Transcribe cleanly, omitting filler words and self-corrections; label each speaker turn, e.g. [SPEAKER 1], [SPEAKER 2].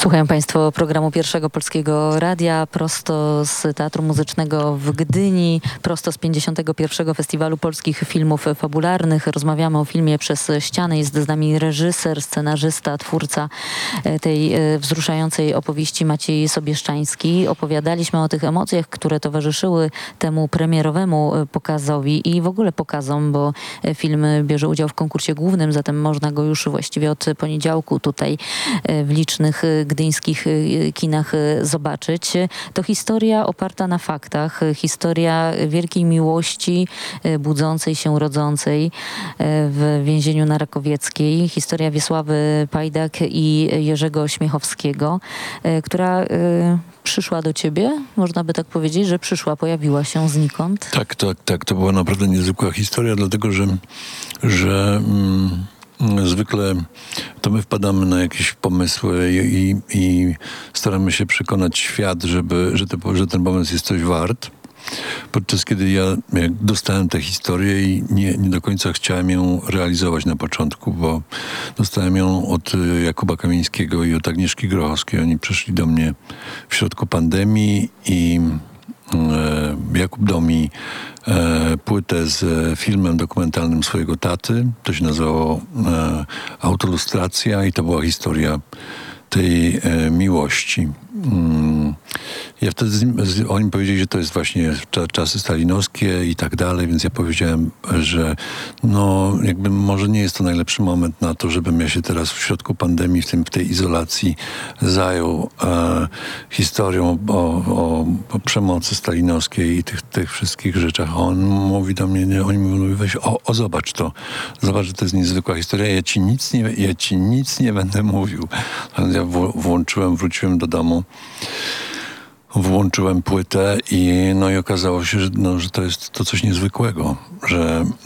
[SPEAKER 1] Słuchają Państwo programu Pierwszego Polskiego Radia, prosto z Teatru Muzycznego w Gdyni, prosto z 51. Festiwalu Polskich Filmów Fabularnych. Rozmawiamy o filmie Przez ścianę. Jest z nami reżyser, scenarzysta, twórca tej wzruszającej opowieści Maciej Sobieszczański. Opowiadaliśmy o tych emocjach, które towarzyszyły temu premierowemu pokazowi i w ogóle pokazom, bo film bierze udział w konkursie głównym, zatem można go już właściwie od poniedziałku tutaj w licznych gdyńskich kinach zobaczyć. To historia oparta na faktach, historia wielkiej miłości budzącej się, rodzącej w więzieniu na Rakowieckiej, historia Wiesławy Pajdak i Jerzego Śmiechowskiego, która przyszła do ciebie, można by tak powiedzieć, że przyszła, pojawiła się znikąd.
[SPEAKER 2] Tak. To była naprawdę niezwykła historia, dlatego że zwykle to my wpadamy na jakieś pomysły i staramy się przekonać świat, że ten pomysł jest coś wart. Podczas kiedy ja dostałem tę historię i nie do końca chciałem ją realizować na początku, bo dostałem ją od Jakuba Kamińskiego i od Agnieszki Grochowskiej. Oni przyszli do mnie w środku pandemii i Jakub dał mi płytę z filmem dokumentalnym swojego taty. To się nazywało Autolustracja i to była historia tej miłości. Ja wtedy oni powiedzieli, że to jest właśnie czasy stalinowskie i tak dalej, więc ja powiedziałem, że jakby może nie jest to najlepszy moment na to, żebym ja się teraz w środku pandemii, w tej izolacji zajął historią o przemocy stalinowskiej i tych wszystkich rzeczach. A on mówi do mnie, oni mówią, weź, zobacz to. Zobacz, że to jest niezwykła historia. Ja ci nic nie będę mówił. Ale ja wróciłem do domu, włączyłem płytę i okazało się, że to jest to coś niezwykłego, że